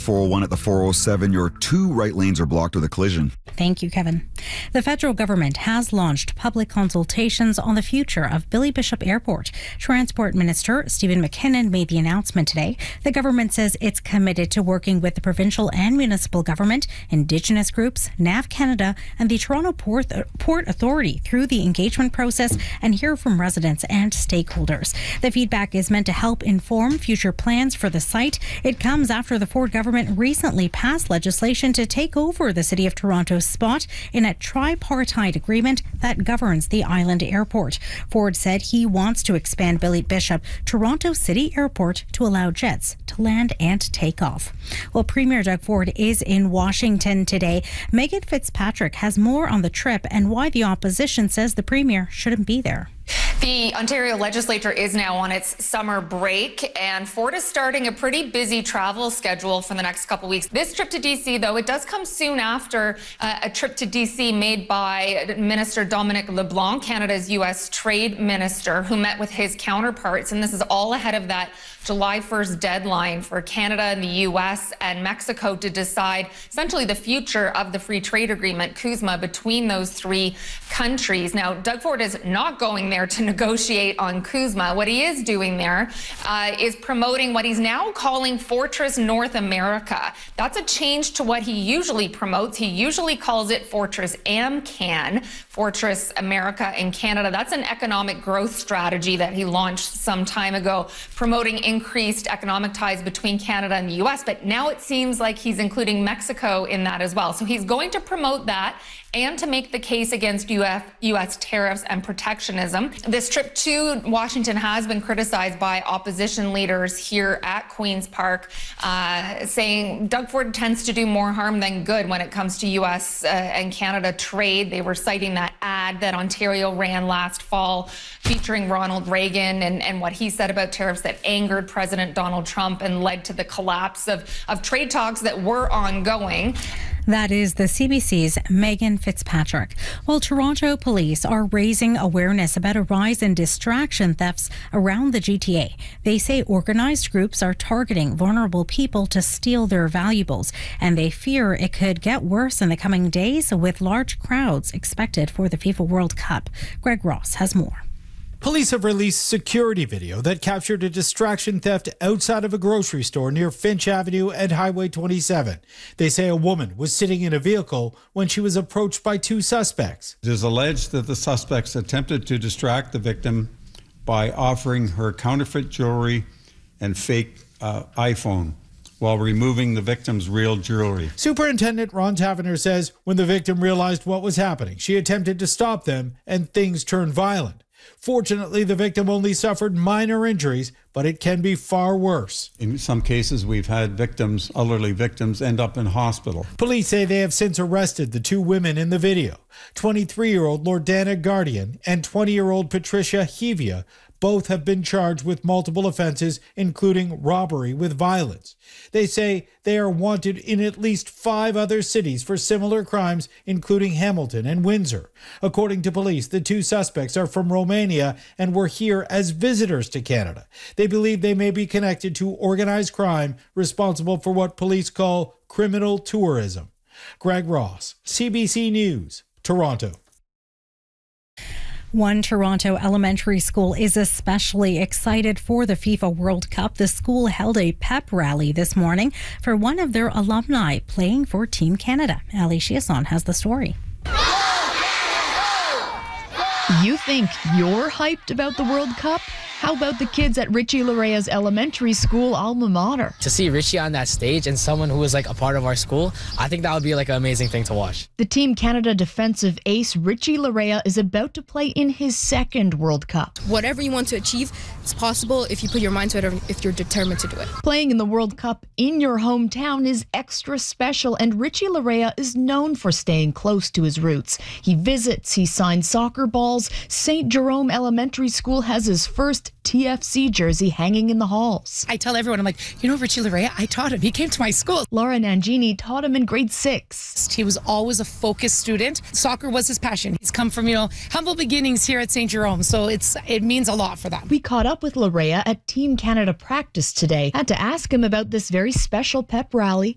401 at the 407. Your two right lanes are blocked with a collision. Thank you, Kevin. The federal government has launched public consultations on the future of Billy Bishop Airport. Transport Minister Stephen McKinnon made the announcement today. The government says it's committed to working with the provincial and municipal government, Indigenous groups, NAV Canada, and the Toronto Port Authority through the engagement process and hear from residents and stakeholders. The feedback is meant to help inform future plans for the site. It comes after the Ford government recently passed legislation to take over the City of Toronto's spot in a tripartite agreement that governs the island airport. Ford said he wants to expand Billy Bishop Toronto City Airport to allow jets to land and take off. Well, Premier Doug Ford is in Washington today. Megan Fitzpatrick has more on the trip and why the opposition says the Premier shouldn't be there. The Ontario legislature is now on its summer break, and Ford is starting a pretty busy travel schedule for the next couple weeks. This trip to D.C., though, it does come soon after a trip to D.C. made by Minister Dominic LeBlanc, Canada's U.S. Trade Minister, who met with his counterparts, and this is all ahead of that July 1st deadline for Canada and the U.S. and Mexico to decide essentially the future of the free trade agreement, CUSMA, between those three countries. Now, Doug Ford is not going there to negotiate on CUSMA. What he is doing there is promoting what he's now calling Fortress North America. That's a change to what he usually promotes. He usually calls it Fortress AMCAN, Fortress America in Canada. That's an economic growth strategy that he launched some time ago, promoting increased economic ties between Canada and the U.S., but now it seems like he's including Mexico in that as well. So he's going to promote that and to make the case against U.S. tariffs and protectionism. This trip to Washington has been criticized by opposition leaders here at Queen's Park, saying Doug Ford tends to do more harm than good when it comes to U.S. and Canada trade. They were citing that ad that Ontario ran last fall featuring Ronald Reagan and what he said about tariffs that angered President Donald Trump and led to the collapse of trade talks that were ongoing. That is the CBC's Megan Fitzpatrick. Well, Toronto police are raising awareness about a rise in distraction thefts around the GTA. They say organized groups are targeting vulnerable people to steal their valuables, and they fear it could get worse in the coming days with large crowds expected for the FIFA World Cup. Greg Ross has more. Police have released security video that captured a distraction theft outside of a grocery store near Finch Avenue and Highway 27. They say a woman was sitting in a vehicle when she was approached by two suspects. It is alleged that the suspects attempted to distract the victim by offering her counterfeit jewelry and fake iPhone while removing the victim's real jewelry. Superintendent Ron Taverner says when the victim realized what was happening, she attempted to stop them and things turned violent. Fortunately, the victim only suffered minor injuries, but it can be far worse. In some cases, we've had victims, elderly victims, end up in hospital. Police say they have since arrested the two women in the video, 23-year-old Lordana Guardian and 20-year-old Patricia Hevia. Both have been charged with multiple offenses, including robbery with violence. They say they are wanted in at least 5 other cities for similar crimes, including Hamilton and Windsor. According to police, the two suspects are from Romania and were here as visitors to Canada. They believe they may be connected to organized crime responsible for what police call criminal tourism. Greg Ross, CBC News, Toronto. One Toronto elementary school is especially excited for the FIFA World Cup. The school held a pep rally this morning for one of their alumni playing for Team Canada. Ali Chiasson has the story. You think you're hyped about the World Cup? How about the kids at Richie Larea's elementary school alma mater? To see Richie on that stage and someone who is like a part of our school, I think that would be like an amazing thing to watch. The Team Canada defensive ace Richie Larea is about to play in his second World Cup. Whatever you want to achieve, it's possible if you put your mind to it or if you're determined to do it. Playing in the World Cup in your hometown is extra special, and Richie Larea is known for staying close to his roots. He visits, he signs soccer balls. St. Jerome Elementary School has his first TFC jersey hanging in the halls. I tell everyone, I'm like, you know, Richie Larea, I taught him. He came to my school. Laura Nangini taught him in grade 6. He was always a focused student. Soccer was his passion. He's come from, humble beginnings here at St. Jerome, so it means a lot for them. We caught up with Larea at Team Canada practice today. Had to ask him about this very special pep rally.